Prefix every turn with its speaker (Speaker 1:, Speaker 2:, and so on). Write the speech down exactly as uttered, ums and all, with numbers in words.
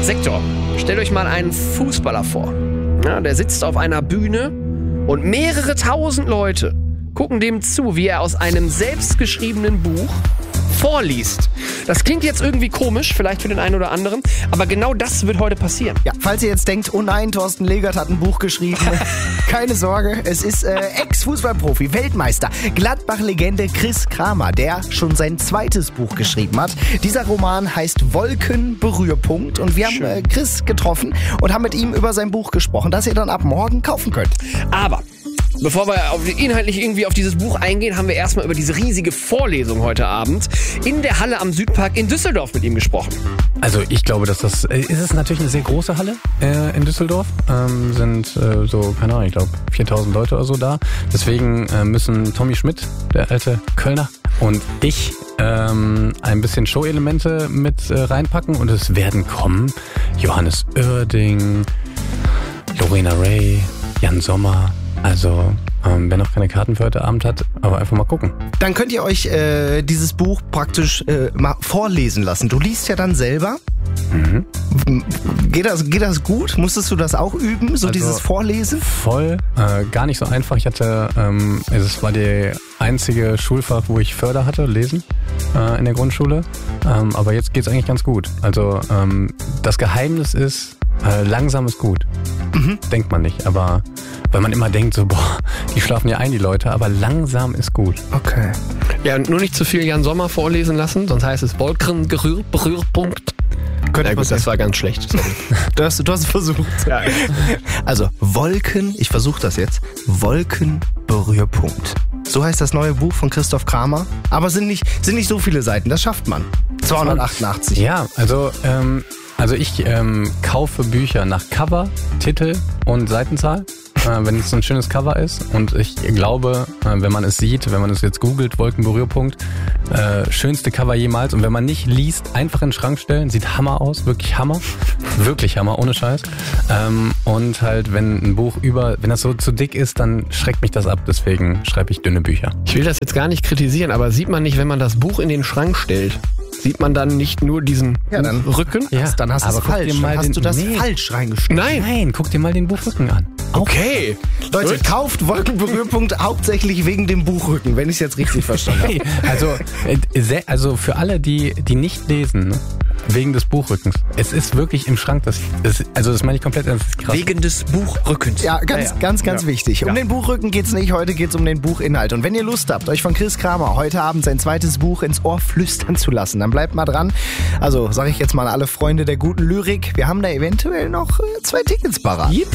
Speaker 1: Sektor, stellt euch mal einen Fußballer vor. Ja, der sitzt auf einer Bühne und mehrere tausend Leute gucken dem zu, wie er aus einem selbstgeschriebenen Buch vorliest. Das klingt jetzt irgendwie komisch, vielleicht für den einen oder anderen, aber genau das wird heute passieren.
Speaker 2: Ja, falls ihr jetzt denkt, oh nein, Thorsten Legert hat ein Buch geschrieben, keine Sorge, es ist äh, Ex-Fußballprofi, Weltmeister, Gladbach-Legende Chris Kramer, der schon sein zweites Buch geschrieben hat. Dieser Roman heißt Wolkenberührpunkt und wir haben äh, Chris getroffen und haben mit ihm über sein Buch gesprochen, das ihr dann ab morgen kaufen könnt.
Speaker 1: Aber bevor wir auf, inhaltlich irgendwie auf dieses Buch eingehen, haben wir erstmal über diese riesige Vorlesung heute Abend in der Halle am Südpark in Düsseldorf mit ihm gesprochen.
Speaker 3: Also ich glaube, dass das äh, ist es natürlich eine sehr große Halle äh, in Düsseldorf. Ähm, sind äh, so, keine Ahnung, ich glaube viertausend Leute oder so da. Deswegen äh, müssen Tommy Schmidt, der alte Kölner, und ich ähm, ein bisschen Show-Elemente mit äh, reinpacken. Und es werden kommen Johannes Oerding, Lorena Ray, Jan Sommer. Also, ähm, wer noch keine Karten für heute Abend hat, aber einfach mal gucken.
Speaker 2: Dann könnt ihr euch äh, dieses Buch praktisch äh, mal vorlesen lassen. Du liest ja dann selber. Mhm. Geht das, geht das gut? Musstest du das auch üben, so also dieses Vorlesen?
Speaker 3: Voll, äh, gar nicht so einfach. Ich hatte, ähm, es war die einzige Schulfach, wo ich Förder hatte, Lesen, äh, in der Grundschule. Ähm, aber jetzt geht's eigentlich ganz gut. Also, ähm, das Geheimnis ist, äh, langsam ist gut. Mhm. Denkt man nicht, aber weil man immer denkt so, boah, die schlafen ja ein, die Leute, aber langsam ist gut.
Speaker 2: Okay.
Speaker 1: Ja, nur nicht zu viel Jan Sommer vorlesen lassen, sonst heißt es Wolkenberührpunkt.
Speaker 2: Könnte
Speaker 1: ja, gut, das war ganz schlecht. Sorry.
Speaker 2: Du hast, du hast es versucht. Ja. Also Wolken, ich versuche das jetzt, Wolkenberührpunkt. So heißt das neue Buch von Christoph Kramer. Aber sind nicht, sind nicht so viele Seiten, das schafft man. zweihundertachtundachtzig.
Speaker 3: Ja, also ähm, also ich ähm, kaufe Bücher nach Cover, Titel und Seitenzahl, äh, wenn es so ein schönes Cover ist. Und ich glaube, äh, wenn man es sieht, wenn man es jetzt googelt, Wolkenberührpunkt, äh, schönste Cover jemals. Und wenn man nicht liest, einfach in den Schrank stellen, sieht Hammer aus, wirklich Hammer, wirklich Hammer, ohne Scheiß. Ähm, und halt, wenn ein Buch über, wenn das so zu dick ist, dann schreckt mich das ab. Deswegen schreibe ich dünne Bücher.
Speaker 1: Ich will das jetzt gar nicht kritisieren, aber sieht man nicht, wenn man das Buch in den Schrank stellt, sieht man dann nicht nur diesen
Speaker 2: ja, dann,
Speaker 1: Rücken?
Speaker 2: Ja, dann hast, aber falsch. Dann hast
Speaker 3: den,
Speaker 2: du das
Speaker 3: nee.
Speaker 2: falsch reingestellt.
Speaker 1: Nein.
Speaker 3: Nein, guck dir mal den Buchrücken an.
Speaker 1: Okay.
Speaker 2: Leute, kauft Wolkenberührpunkt hauptsächlich wegen dem Buchrücken, wenn ich es jetzt richtig verstanden habe.
Speaker 3: Also, äh, also für alle, die, die nicht lesen, ne? Wegen des Buchrückens. Es ist wirklich im Schrank, das, das also das meine ich komplett ernst. Das ist krass.
Speaker 1: Wegen des Buchrückens.
Speaker 2: Ja, ganz, ja, ja. ganz, ganz ja. wichtig. Um ja. den Buchrücken geht's nicht, heute geht's um den Buchinhalt. Und wenn ihr Lust habt, euch von Chris Kramer heute Abend sein zweites Buch ins Ohr flüstern zu lassen, dann bleibt mal dran. Also sage ich jetzt mal alle Freunde der guten Lyrik, wir haben da eventuell noch zwei Tickets parat.
Speaker 1: Yippie.